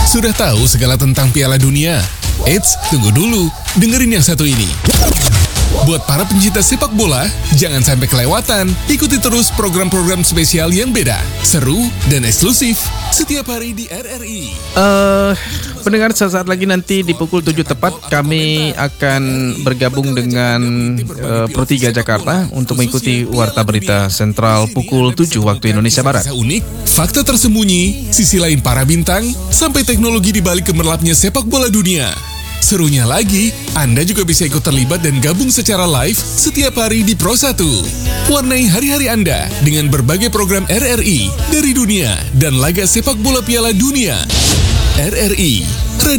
Sudah tahu segala tentang Piala Dunia? Eits, tunggu dulu. Dengerin yang satu ini. Buat para pencinta sepak bola, jangan sampai kelewatan. Ikuti terus program-program spesial yang beda, seru, dan eksklusif setiap hari di RRI. Pendengar, sesaat lagi nanti di pukul 7 tepat kami akan bergabung dengan Pro 3 Jakarta untuk mengikuti Warta Berita Sentral pukul 7 waktu Indonesia Barat. Kisah unik, fakta tersembunyi, sisi lain para bintang, sampai teknologi di balik gemerlapnya sepak bola dunia. Serunya lagi, Anda juga bisa ikut terlibat dan gabung secara live setiap hari di Pro 1. Warnai hari-hari Anda dengan berbagai program RRI dari dunia dan laga sepak bola Piala Dunia. RRI,